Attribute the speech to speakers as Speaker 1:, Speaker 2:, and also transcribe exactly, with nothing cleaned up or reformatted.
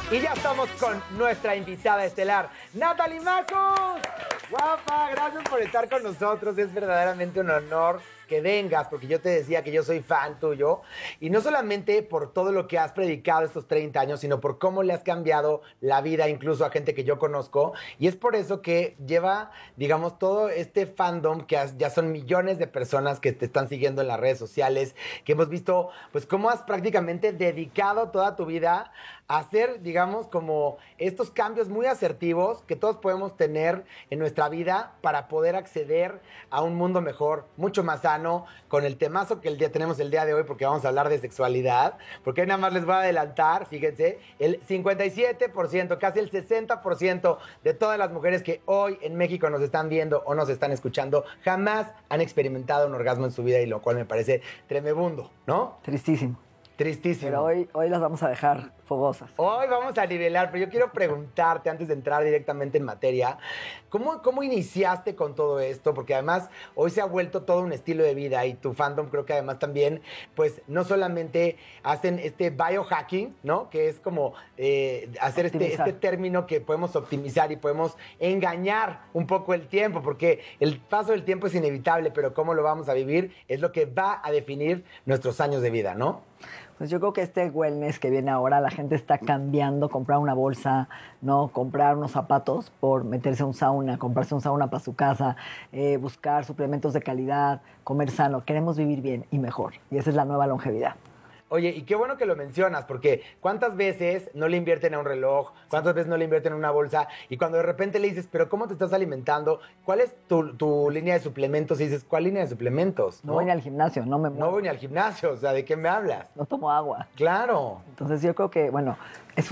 Speaker 1: Y ya estamos con nuestra invitada estelar, Natalie Marcos. Guapa, gracias por estar con nosotros. Es verdaderamente un honor que vengas, porque yo te decía que yo soy fan tuyo. Y no solamente por todo lo que has predicado estos treinta años, sino por cómo le has cambiado la vida incluso a gente que yo conozco. Y es por eso que lleva, digamos, todo este fandom, que has- ya son millones de personas que te están siguiendo en las redes sociales, que hemos visto, pues, cómo has prácticamente dedicado toda tu vida a hacer, digamos, como estos cambios muy asertivos que todos podemos tener en nuestra vida para poder acceder a un mundo mejor, mucho más sano, con el temazo que el día tenemos el día de hoy, porque vamos a hablar de sexualidad, porque ahí nada más les voy a adelantar, fíjense, el cincuenta y siete por ciento, casi el sesenta por ciento de todas las mujeres que hoy en México nos están viendo o nos están escuchando, jamás han experimentado un orgasmo en su vida, y lo cual me parece tremebundo, ¿no?
Speaker 2: Tristísimo.
Speaker 1: Tristísimo.
Speaker 2: Pero hoy, hoy las vamos a dejar fogosas.
Speaker 1: Hoy vamos a nivelar, pero yo quiero preguntarte, antes de entrar directamente en materia, ¿cómo, cómo iniciaste con todo esto? Porque además hoy se ha vuelto todo un estilo de vida, y tu fandom creo que además también, pues no solamente hacen este biohacking, ¿no? Que es como eh, hacer este,
Speaker 2: Optimizar.
Speaker 1: este término que podemos optimizar y podemos engañar un poco el tiempo, porque el paso del tiempo es inevitable, pero cómo lo vamos a vivir es lo que va a definir nuestros años de vida, ¿no?
Speaker 2: Pues yo creo que este wellness que viene ahora, la gente está cambiando, comprar una bolsa, no comprar unos zapatos por meterse a un sauna, comprarse un sauna para su casa, eh, buscar suplementos de calidad, comer sano. Queremos vivir bien y mejor. Y esa es la nueva longevidad.
Speaker 1: Oye, y qué bueno que lo mencionas, porque ¿cuántas veces no le invierten a un reloj? ¿Cuántas veces no le invierten a una bolsa? Y cuando de repente le dices, ¿pero cómo te estás alimentando? ¿Cuál es tu, tu línea de suplementos? Y dices, ¿cuál línea de suplementos?
Speaker 2: No, voy ni al gimnasio, no me muevo.
Speaker 1: No voy ni al gimnasio, o sea, ¿de qué me hablas?
Speaker 2: No tomo agua.
Speaker 1: Claro.
Speaker 2: Entonces yo creo que, bueno, es